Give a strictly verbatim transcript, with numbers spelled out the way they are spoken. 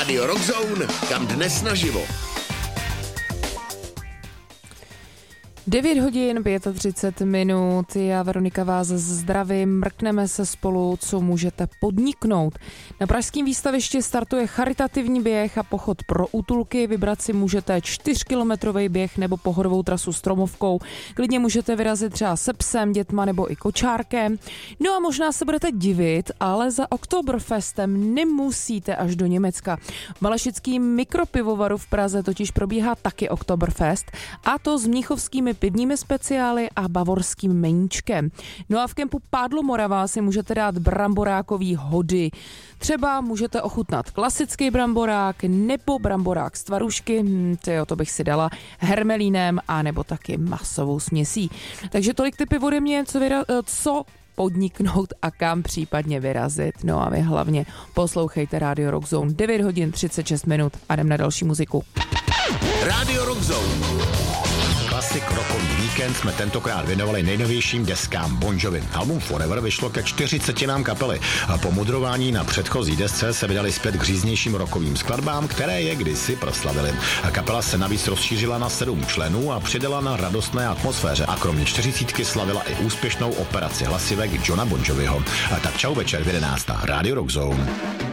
Rádio Rock Zone, kam dnes naživo. devět hodin třicet pět minut, já Veronika vás zdravím, mrkneme se spolu, co můžete podniknout. Na pražském výstavišti startuje charitativní běh a pochod pro útulky, vybrat si můžete čtyřkilometrový běh nebo pohodovou trasu stromovkou, klidně můžete vyrazit třeba se psem, dětma nebo i kočárkem. No a možná se budete divit, ale za Oktoberfestem nemusíte až do Německa. V Malešickém mikropivovaru v Praze totiž probíhá taky Oktoberfest, a to s mnichovskými pivními speciály a bavorským meníčkem. No a v kempu Pádlo Morava si můžete dát bramborákový hody. Třeba můžete ochutnat klasický bramborák nebo bramborák z tvarušky, hm, tyjo, to bych si dala hermelínem a nebo taky masovou směsí. Takže tolik tipy ode mě, co, vyra- co podniknout a kam případně vyrazit. No a vy hlavně poslouchejte Radio Rock Zone. devět hodin třicet šest minut a jdem na další muziku. Radio Rock Zone. Klasik rokový víkend jsme tentokrát věnovali nejnovějším deskám Bon Jovi. Album Forever vyšlo ke čtyřicetinám kapely a po mudrování na předchozí desce se vydali zpět k říznějším rokovým skladbám, které je kdysi proslavili. A kapela se navíc rozšířila na sedm členů a přidala na radostné atmosféře a kromě čtyřicítky slavila i úspěšnou operaci hlasivek Johna Bon Joviho. A tak čau večer v jedenácté. Radio Rock Zone.